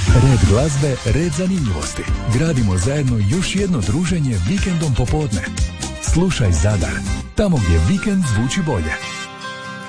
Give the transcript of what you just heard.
Red glazbe, red zanimljivosti. Gradimo zajedno još jedno druženje vikendom popodne. Slušaj Zadar, tamo gdje vikend zvuči bolje.